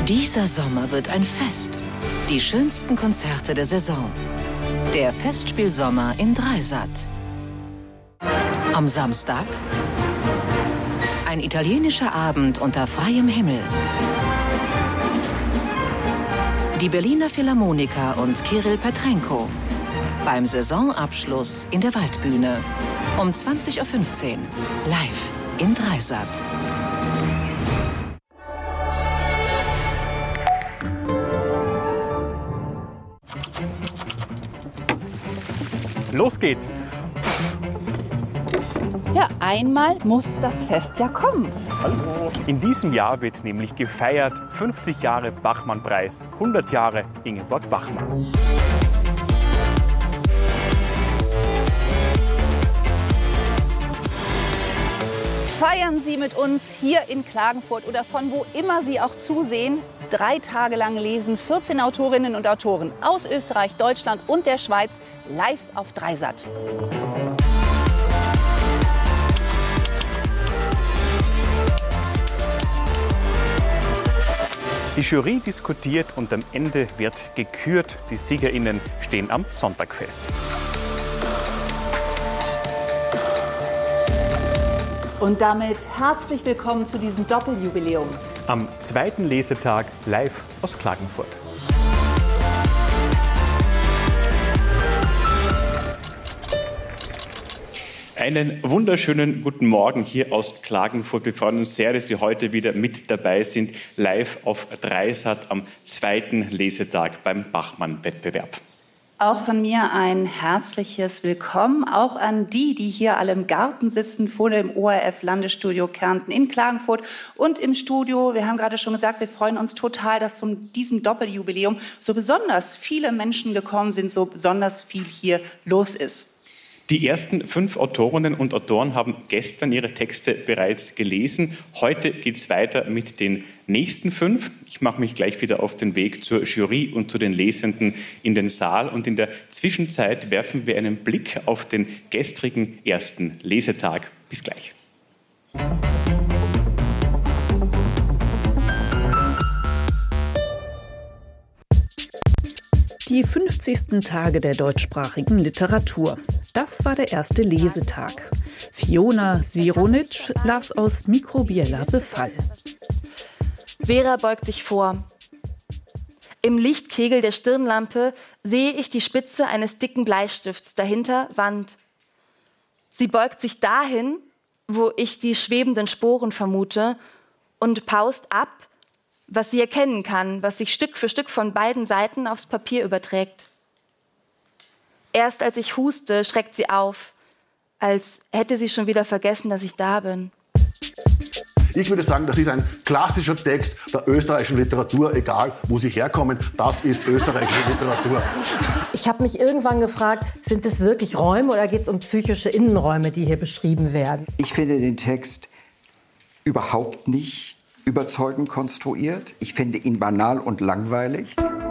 Dieser Sommer wird ein Fest. Die schönsten Konzerte der Saison. Der Festspielsommer in Dreisat. Am Samstag ein italienischer Abend unter freiem Himmel. Die Berliner Philharmoniker und Kirill Petrenko beim Saisonabschluss in der Waldbühne um 20:15 Uhr live in Dreisat. Los geht's! Ja, einmal muss das Fest ja kommen. Hallo. In diesem Jahr wird nämlich gefeiert 50 Jahre Bachmann-Preis, 100 Jahre Ingeborg Bachmann. Feiern Sie mit uns hier in Klagenfurt oder von wo immer Sie auch zusehen. 3 Tage lang lesen 14 Autorinnen und Autoren aus Österreich, Deutschland und der Schweiz live auf Dreisat. Die Jury diskutiert und am Ende wird gekürt. Die SiegerInnen stehen am Sonntag fest. Und damit herzlich willkommen zu diesem Doppeljubiläum. Am 2. Lesetag live aus Klagenfurt. Einen wunderschönen guten Morgen hier aus Klagenfurt. Wir freuen uns sehr, dass Sie heute wieder mit dabei sind, live auf Dreisat am 2. Lesetag beim Bachmann-Wettbewerb. Auch von mir ein herzliches Willkommen, auch an die hier alle im Garten sitzen, vor dem ORF-Landesstudio Kärnten in Klagenfurt und im Studio. Wir haben gerade schon gesagt, wir freuen uns total, dass zu diesem Doppeljubiläum so besonders viele Menschen gekommen sind, so besonders viel hier los ist. Die ersten 5 Autorinnen und Autoren haben gestern ihre Texte bereits gelesen. Heute geht es weiter mit den nächsten 5. Ich mache mich gleich wieder auf den Weg zur Jury und zu den Lesenden in den Saal. Und in der Zwischenzeit werfen wir einen Blick auf den gestrigen ersten Lesetag. Bis gleich. Die 50. Tage der deutschsprachigen Literatur. Das war der erste Lesetag. Fiona Sironitsch las aus Mikrobieller Befall. Vera beugt sich vor. Im Lichtkegel der Stirnlampe sehe ich die Spitze eines dicken Bleistifts, dahinter Wand. Sie beugt sich dahin, wo ich die schwebenden Sporen vermute, und paust ab, was sie erkennen kann, was sich Stück für Stück von beiden Seiten aufs Papier überträgt. Erst als ich huste, schreckt sie auf, als hätte sie schon wieder vergessen, dass ich da bin. Ich würde sagen, das ist ein klassischer Text der österreichischen Literatur, egal wo sie herkommen. Das ist österreichische Literatur. Ich habe mich irgendwann gefragt, sind es wirklich Räume oder geht es um psychische Innenräume, die hier beschrieben werden? Ich finde den Text überhaupt nicht überzeugend konstruiert. Ich finde ihn banal und langweilig.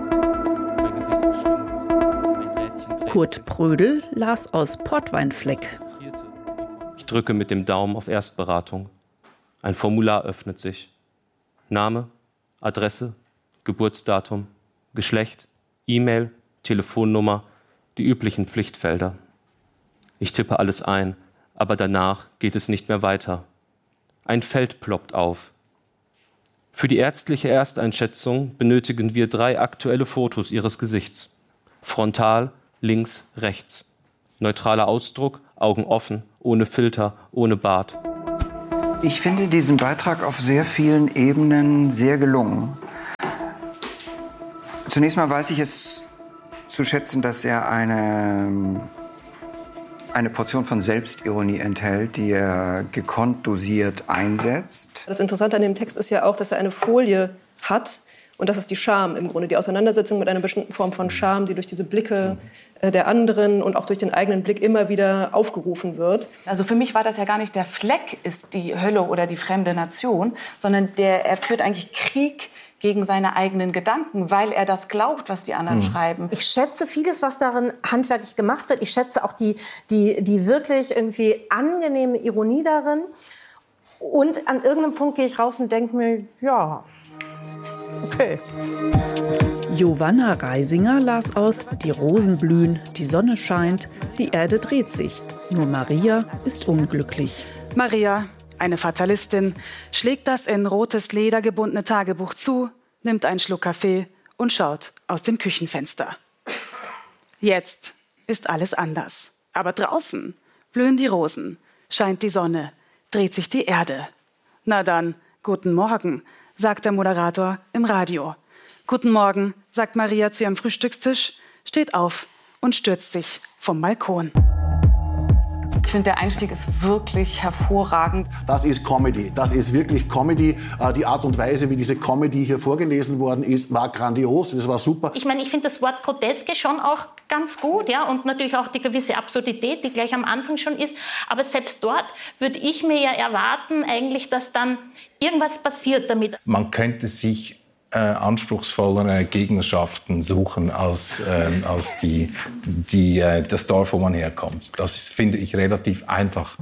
Kurt Prödel las aus Portweinfleck. Ich drücke mit dem Daumen auf Erstberatung. Ein Formular öffnet sich. Name, Adresse, Geburtsdatum, Geschlecht, E-Mail, Telefonnummer, die üblichen Pflichtfelder. Ich tippe alles ein, aber danach geht es nicht mehr weiter. Ein Feld ploppt auf. Für die ärztliche Ersteinschätzung benötigen wir 3 aktuelle Fotos Ihres Gesichts. Frontal, links, rechts. Neutraler Ausdruck, Augen offen, ohne Filter, ohne Bart. Ich finde diesen Beitrag auf sehr vielen Ebenen sehr gelungen. Zunächst mal weiß ich es zu schätzen, dass er eine Portion von Selbstironie enthält, die er gekonnt dosiert einsetzt. Das Interessante an dem Text ist ja auch, dass er eine Folie hat. Und das ist die Scham im Grunde, die Auseinandersetzung mit einer bestimmten Form von Scham, die durch diese Blicke der anderen und auch durch den eigenen Blick immer wieder aufgerufen wird. Also für mich war das ja gar nicht der Fleck ist die Hölle oder die fremde Nation, sondern er führt eigentlich Krieg gegen seine eigenen Gedanken, weil er das glaubt, was die anderen schreiben. Ich schätze vieles, was darin handwerklich gemacht wird. Ich schätze auch die wirklich irgendwie angenehme Ironie darin. Und an irgendeinem Punkt gehe ich raus und denke mir, ja, Okay. Giovanna Reisinger las aus: Die Rosen blühen, die Sonne scheint, die Erde dreht sich. Nur Maria ist unglücklich. Maria, eine Fatalistin, schlägt das in rotes Leder gebundene Tagebuch zu, nimmt einen Schluck Kaffee und schaut aus dem Küchenfenster. Jetzt ist alles anders. Aber draußen blühen die Rosen, scheint die Sonne, dreht sich die Erde. Na dann, guten Morgen, sagt der Moderator im Radio. Guten Morgen, sagt Maria zu ihrem Frühstückstisch, steht auf und stürzt sich vom Balkon. Ich finde, der Einstieg ist wirklich hervorragend. Das ist Comedy. Das ist wirklich Comedy. Die Art und Weise, wie diese Comedy hier vorgelesen worden ist, war grandios. Das war super. Ich meine, ich finde das Wort Groteske schon auch ganz gut, ja, und natürlich auch die gewisse Absurdität, die gleich am Anfang schon ist. Aber selbst dort würde ich mir ja erwarten, eigentlich, dass dann irgendwas passiert damit. Man könnte sich anspruchsvollere Gegnerschaften suchen als das Dorf, wo man herkommt. Das ist, finde ich, relativ einfach.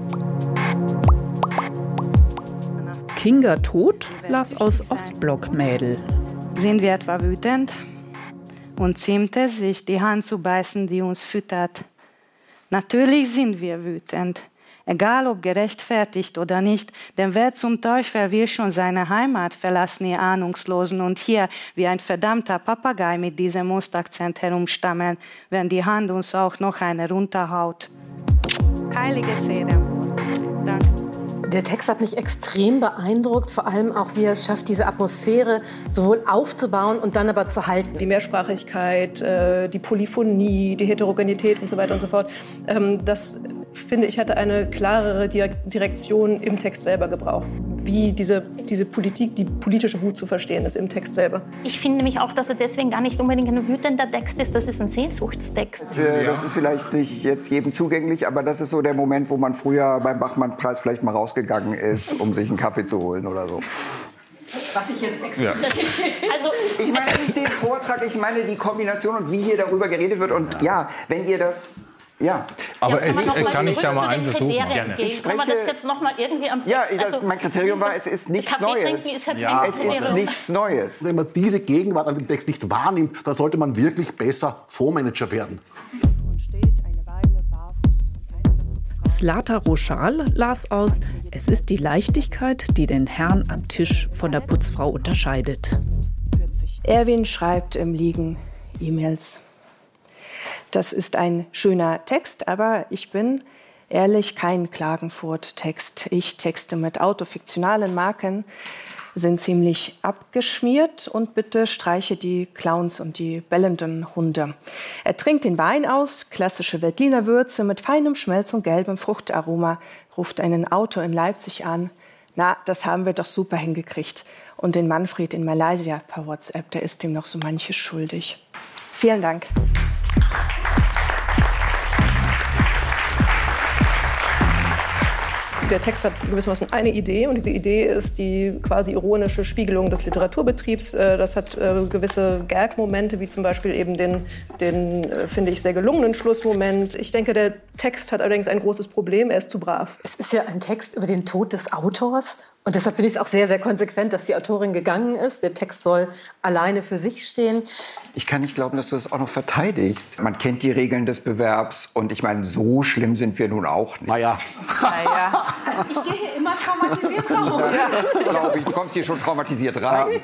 Kinga Todt las aus Ostblock-Mädel. Sind wir etwa wütend? Und ziemt es sich, die Hand zu beißen, die uns füttert? Natürlich sind wir wütend. Egal ob gerechtfertigt oder nicht, denn wer zum Teufel will schon seine Heimat verlassen, ihr Ahnungslosen, und hier wie ein verdammter Papagei mit diesem Ostakzent herumstammeln, wenn die Hand uns auch noch eine runterhaut. Heilige Seele. Danke. Der Text hat mich extrem beeindruckt, vor allem auch, wie er es schafft, diese Atmosphäre sowohl aufzubauen und dann aber zu halten. Die Mehrsprachigkeit, die Polyphonie, die Heterogenität und so weiter und so fort, das, finde ich, hätte eine klarere Direktion im Text selber gebraucht. Wie diese Politik, die politische Wut zu verstehen ist im Text selber. Ich finde nämlich auch, dass er deswegen gar nicht unbedingt ein wütender Text ist, das ist ein Sehnsuchtstext. Das ist vielleicht nicht jetzt jedem zugänglich, aber das ist so der Moment, wo man früher beim Bachmann-Preis vielleicht mal rausgegangen ist, um sich einen Kaffee zu holen oder so. Was ich jetzt extra... Ja. Ich meine nicht den Vortrag, ich meine die Kombination und wie hier darüber geredet wird. Und ja, wenn ihr das... Ja, aber kann ich da mal einen Versuch machen? Gerne. Kann man das jetzt noch mal irgendwie am Text... Ja, mein Kriterium war, es ist nichts Neues. Ist halt es ist nichts Neues. Wenn man diese Gegenwart an dem Text nicht wahrnimmt, dann sollte man wirklich besser Fondsmanager werden. Zlata Roschal las aus: Es ist die Leichtigkeit, die den Herrn am Tisch von der Putzfrau unterscheidet. Erwin schreibt im Liegen E-Mails. Das ist ein schöner Text, aber ich bin ehrlich kein Klagenfurt-Text. Ich texte mit autofiktionalen Marken, sind ziemlich abgeschmiert, und bitte streiche die Clowns und die bellenden Hunde. Er trinkt den Wein aus, klassische Veltliner Würze mit feinem Schmelz und gelbem Fruchtaroma, ruft einen Autor in Leipzig an. Na, das haben wir doch super hingekriegt. Und den Manfred in Malaysia per WhatsApp, der ist ihm noch so manches schuldig. Vielen Dank. Der Text hat gewissermaßen eine Idee, und diese Idee ist die quasi ironische Spiegelung des Literaturbetriebs. Das hat gewisse Gag-Momente, wie zum Beispiel eben den finde ich, sehr gelungenen Schlussmoment. Ich denke, der Text hat allerdings ein großes Problem, er ist zu brav. Es ist ja ein Text über den Tod des Autors. Und deshalb finde ich es auch sehr, sehr konsequent, dass die Autorin gegangen ist. Der Text soll alleine für sich stehen. Ich kann nicht glauben, dass du das auch noch verteidigst. Man kennt die Regeln des Bewerbs, und ich meine, so schlimm sind wir nun auch nicht. Naja. Ich gehe hier immer traumatisiert raus. Ja, glaube ich, du kommst hier schon traumatisiert rein.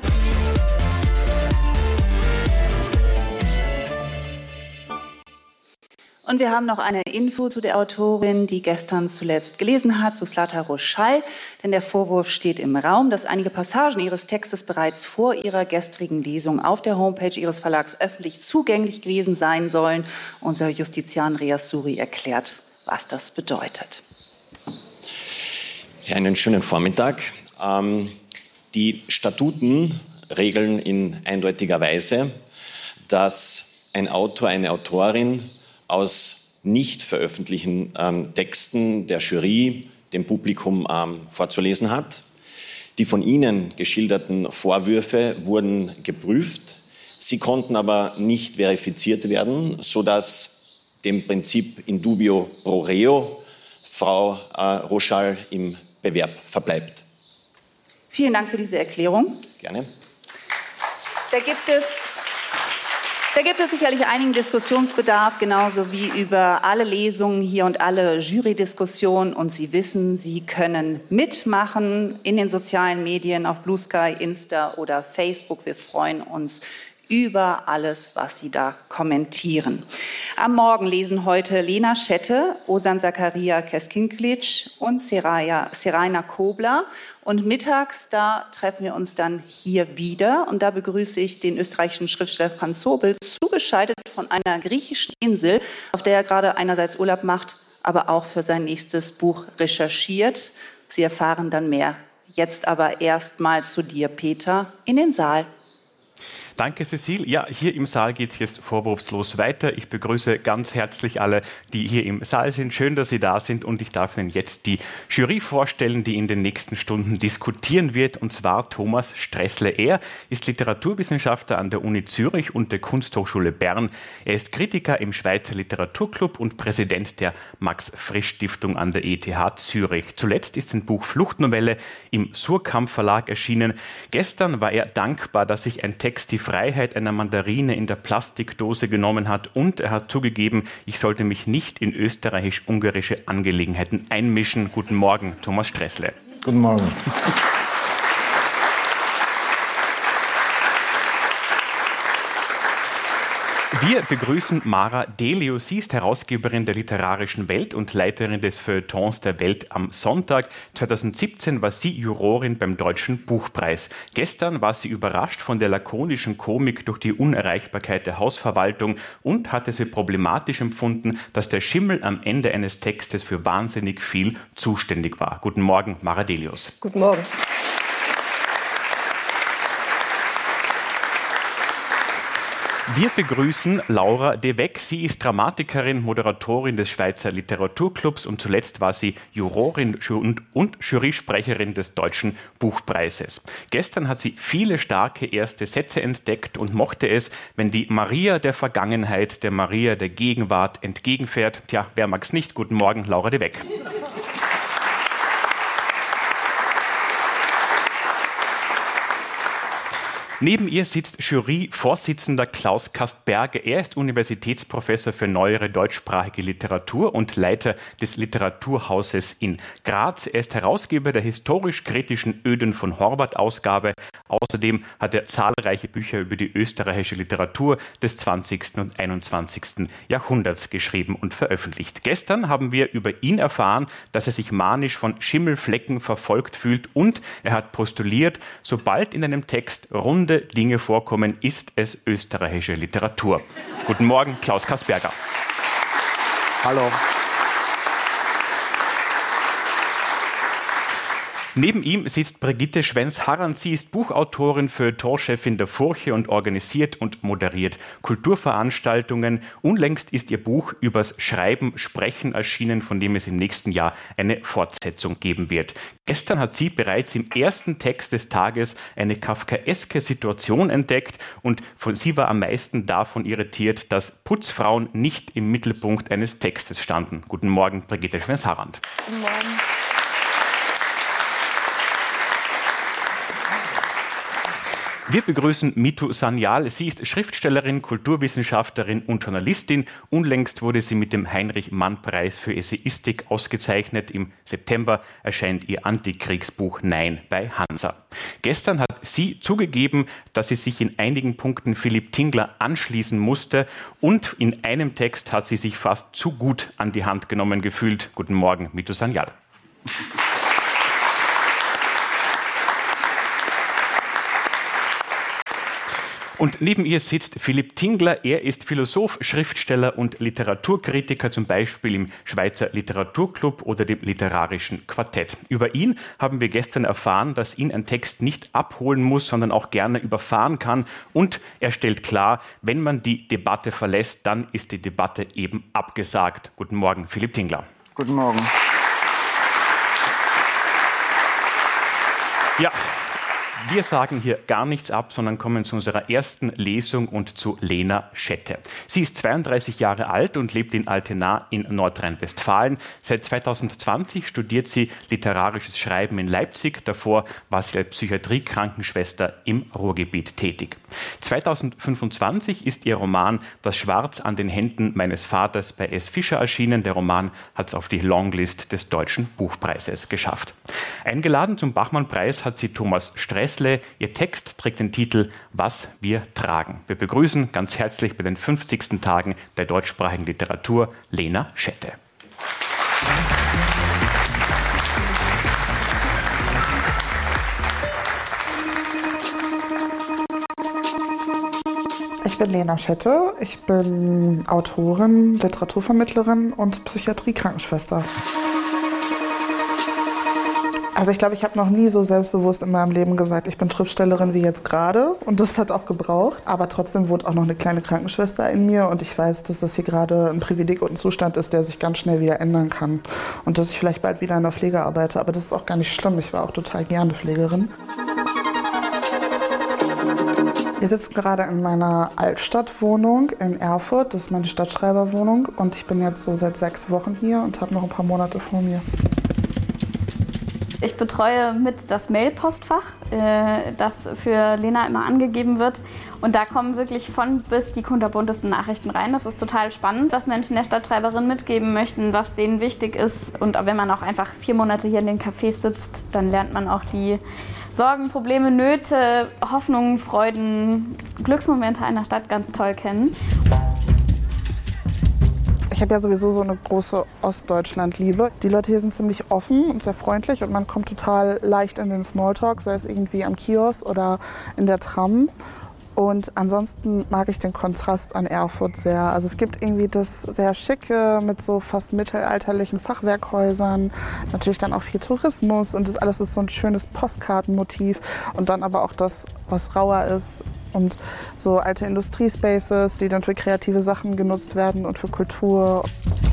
Und wir haben noch eine Info zu der Autorin, die gestern zuletzt gelesen hat, zu Zlata Roschal. Denn der Vorwurf steht im Raum, dass einige Passagen ihres Textes bereits vor ihrer gestrigen Lesung auf der Homepage ihres Verlags öffentlich zugänglich gewesen sein sollen. Unser Justizian Rias Suri erklärt, was das bedeutet. Ja, einen schönen Vormittag. Die Statuten regeln in eindeutiger Weise, dass ein Autor, eine Autorin aus nicht veröffentlichten Texten der Jury dem Publikum vorzulesen hat. Die von Ihnen geschilderten Vorwürfe wurden geprüft. Sie konnten aber nicht verifiziert werden, sodass dem Prinzip in dubio pro reo Frau Roschal im Bewerb verbleibt. Vielen Dank für diese Erklärung. Gerne. Da gibt es sicherlich einigen Diskussionsbedarf, genauso wie über alle Lesungen hier und alle Jury-Diskussionen. Und Sie wissen, Sie können mitmachen in den sozialen Medien, auf Blue Sky, Insta oder Facebook. Wir freuen uns über alles, was Sie da kommentieren. Am Morgen lesen heute Lena Schette, Ozan Zakaria Keskinklic und Seraina Kobler. Und mittags, da treffen wir uns dann hier wieder. Und da begrüße ich den österreichischen Schriftsteller Franz Sobel, zugeschaltet von einer griechischen Insel, auf der er gerade einerseits Urlaub macht, aber auch für sein nächstes Buch recherchiert. Sie erfahren dann mehr. Jetzt aber erst mal zu dir, Peter, in den Saal. Danke, Cecile. Ja, hier im Saal geht es jetzt vorwurfslos weiter. Ich begrüße ganz herzlich alle, die hier im Saal sind. Schön, dass Sie da sind und ich darf Ihnen jetzt die Jury vorstellen, die in den nächsten Stunden diskutieren wird, und zwar Thomas Stressle. Er ist Literaturwissenschaftler an der Uni Zürich und der Kunsthochschule Bern. Er ist Kritiker im Schweizer Literaturclub und Präsident der Max-Frisch-Stiftung an der ETH Zürich. Zuletzt ist sein Buch Fluchtnovelle im Surkamp Verlag erschienen. Gestern war er dankbar, dass sich ein Text die Freiheit einer Mandarine in der Plastikdose genommen hat, und er hat zugegeben, ich sollte mich nicht in österreichisch-ungarische Angelegenheiten einmischen. Guten Morgen, Thomas Stressle. Guten Morgen. Wir begrüßen Mara Delius. Sie ist Herausgeberin der Literarischen Welt und Leiterin des Feuilletons der Welt am Sonntag. 2017 war sie Jurorin beim Deutschen Buchpreis. Gestern war sie überrascht von der lakonischen Komik durch die Unerreichbarkeit der Hausverwaltung und hat es für problematisch empfunden, dass der Schimmel am Ende eines Textes für wahnsinnig viel zuständig war. Guten Morgen, Mara Delius. Guten Morgen. Wir begrüßen Laura de Weck. Sie ist Dramatikerin, Moderatorin des Schweizer Literaturclubs und zuletzt war sie Jurorin und Jurysprecherin des Deutschen Buchpreises. Gestern hat sie viele starke erste Sätze entdeckt und mochte es, wenn die Maria der Vergangenheit der Maria der Gegenwart entgegenfährt. Tja, wer mag's nicht? Guten Morgen, Laura de Weck. Neben ihr sitzt Juryvorsitzender Klaus Kastberger. Er ist Universitätsprofessor für neuere deutschsprachige Literatur und Leiter des Literaturhauses in Graz. Er ist Herausgeber der historisch-kritischen Öden von Horvath-Ausgabe. Außerdem hat er zahlreiche Bücher über die österreichische Literatur des 20. und 21. Jahrhunderts geschrieben und veröffentlicht. Gestern haben wir über ihn erfahren, dass er sich manisch von Schimmelflecken verfolgt fühlt, und er hat postuliert, sobald in einem Text runde Dinge vorkommen, ist es österreichische Literatur. Guten Morgen, Klaus Kastberger. Hallo. Neben ihm sitzt Brigitte Schwenz-Harrand. Sie ist Buchautorin, Feuilletonchefin der Furche und organisiert und moderiert Kulturveranstaltungen. Unlängst ist ihr Buch übers Schreiben, Sprechen erschienen, von dem es im nächsten Jahr eine Fortsetzung geben wird. Gestern hat sie bereits im ersten Text des Tages eine kafkaeske Situation entdeckt, und sie war am meisten davon irritiert, dass Putzfrauen nicht im Mittelpunkt eines Textes standen. Guten Morgen, Brigitte Schwenz-Harrand. Guten Morgen. Wir begrüßen Mitu Sanyal. Sie ist Schriftstellerin, Kulturwissenschaftlerin und Journalistin. Unlängst wurde sie mit dem Heinrich-Mann-Preis für Essayistik ausgezeichnet. Im September erscheint ihr Antikriegsbuch Nein bei Hansa. Gestern hat sie zugegeben, dass sie sich in einigen Punkten Philipp Tingler anschließen musste, und in einem Text hat sie sich fast zu gut an die Hand genommen gefühlt. Guten Morgen, Mitu Sanyal. Und neben ihr sitzt Philipp Tingler. Er ist Philosoph, Schriftsteller und Literaturkritiker, zum Beispiel im Schweizer Literaturclub oder dem Literarischen Quartett. Über ihn haben wir gestern erfahren, dass ihn ein Text nicht abholen muss, sondern auch gerne überfahren kann. Und er stellt klar, wenn man die Debatte verlässt, dann ist die Debatte eben abgesagt. Guten Morgen, Philipp Tingler. Guten Morgen. Ja. Wir sagen hier gar nichts ab, sondern kommen zu unserer ersten Lesung und zu Lena Schette. Sie ist 32 Jahre alt und lebt in Altena in Nordrhein-Westfalen. Seit 2020 studiert sie literarisches Schreiben in Leipzig. Davor war sie als Psychiatrie-Krankenschwester im Ruhrgebiet tätig. 2025 ist ihr Roman Das Schwarz an den Händen meines Vaters bei S. Fischer erschienen. Der Roman hat es auf die Longlist des Deutschen Buchpreises geschafft. Eingeladen zum Bachmann-Preis hat sie Thomas Stressle. Ihr Text trägt den Titel Was wir tragen. Wir begrüßen ganz herzlich bei den 50. Tagen der deutschsprachigen Literatur Lena Schette. Ich bin Lena Schette, ich bin Autorin, Literaturvermittlerin und Psychiatrie-Krankenschwester. Also ich glaube, ich habe noch nie so selbstbewusst in meinem Leben gesagt, ich bin Schriftstellerin wie jetzt gerade, und das hat auch gebraucht. Aber trotzdem wohnt auch noch eine kleine Krankenschwester in mir und ich weiß, dass das hier gerade ein Privileg und ein Zustand ist, der sich ganz schnell wieder ändern kann. Und dass ich vielleicht bald wieder in der Pflege arbeite, aber das ist auch gar nicht schlimm, ich war auch total gerne Pflegerin. Wir sitzen gerade in meiner Altstadtwohnung in Erfurt, das ist meine Stadtschreiberwohnung, und ich bin jetzt so seit 6 Wochen hier und habe noch ein paar Monate vor mir. Ich betreue mit das Mailpostfach, das für Lena immer angegeben wird. Und da kommen wirklich von bis die kunterbuntesten Nachrichten rein. Das ist total spannend, was Menschen der Stadtschreiberin mitgeben möchten, was denen wichtig ist. Und wenn man auch einfach 4 Monate hier in den Cafés sitzt, dann lernt man auch die Sorgen, Probleme, Nöte, Hoffnungen, Freuden, Glücksmomente einer Stadt ganz toll kennen. Ich habe ja sowieso so eine große Ostdeutschland-Liebe. Die Leute hier sind ziemlich offen und sehr freundlich und man kommt total leicht in den Smalltalk, sei es irgendwie am Kiosk oder in der Tram. Und ansonsten mag ich den Kontrast an Erfurt sehr. Also es gibt irgendwie das sehr Schicke mit so fast mittelalterlichen Fachwerkhäusern. Natürlich dann auch viel Tourismus und das alles ist so ein schönes Postkartenmotiv. Und dann aber auch das, was rauer ist. Und so alte Industriespaces, die dann für kreative Sachen genutzt werden und für Kultur.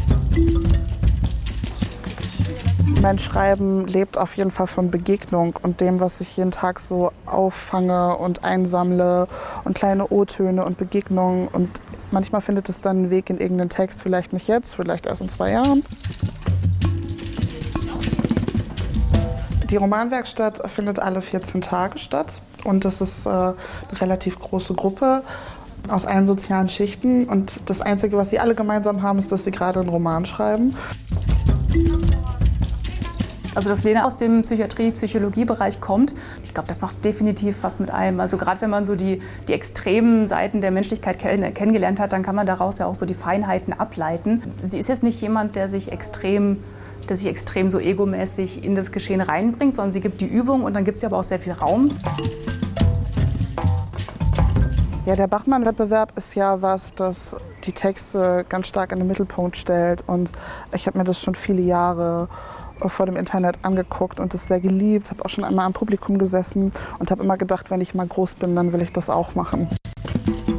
Mein Schreiben lebt auf jeden Fall von Begegnung und dem, was ich jeden Tag so auffange und einsammle und kleine O-Töne und Begegnungen. Und manchmal findet es dann einen Weg in irgendeinen Text, vielleicht nicht jetzt, vielleicht erst in 2 Jahren. Die Romanwerkstatt findet alle 14 Tage statt und das ist eine relativ große Gruppe aus allen sozialen Schichten und das Einzige, was sie alle gemeinsam haben, ist, dass sie gerade einen Roman schreiben. Also dass Lena aus dem Psychiatrie-Psychologie-Bereich kommt, ich glaube, das macht definitiv was mit einem. Also gerade wenn man so die extremen Seiten der Menschlichkeit kennengelernt hat, dann kann man daraus ja auch so die Feinheiten ableiten. Sie ist jetzt nicht jemand, der sich extrem so egomäßig in das Geschehen reinbringt, sondern sie gibt die Übung und dann gibt sie aber auch sehr viel Raum. Ja, der Bachmann-Wettbewerb ist ja was, das die Texte ganz stark in den Mittelpunkt stellt und ich habe mir das schon viele Jahre vor dem Internet angeguckt und das sehr geliebt, habe auch schon einmal am Publikum gesessen und habe immer gedacht, wenn ich mal groß bin, dann will ich das auch machen.